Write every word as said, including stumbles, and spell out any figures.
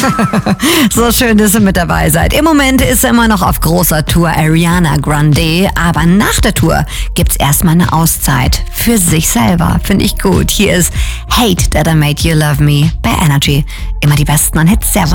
So schön, dass ihr mit dabei seid. Im Moment ist sie immer noch auf großer Tour, Ariana Grande. Aber nach der Tour gibt's erstmal eine Auszeit für sich selber. Finde ich gut. Hier ist Hate That I Made You Love Me bei Energy. Immer die besten an Hits. Servus.